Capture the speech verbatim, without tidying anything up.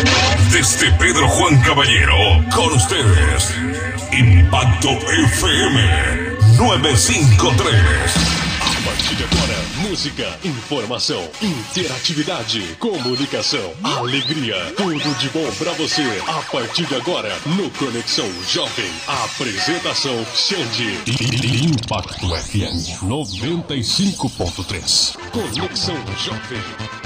Desde Pedro Juan Caballero, con ustedes, Impacto F M novecientos cincuenta y tres. A partir de agora, música, informação, interatividade, comunicação, alegria, tudo de bom pra você. A partir de agora, no Conexão Jovem, a apresentação Xande. Impacto F M noventa e cinco ponto três. Conexão Jovem.